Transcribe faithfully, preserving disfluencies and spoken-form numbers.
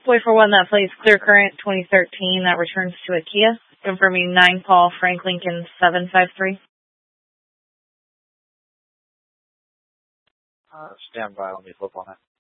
Boy for one, that plays Clear Current twenty thirteen. That returns to a Kia. Confirming nine Paul Frank Lincoln seven five three. Uh, stand by. Let me flip on it.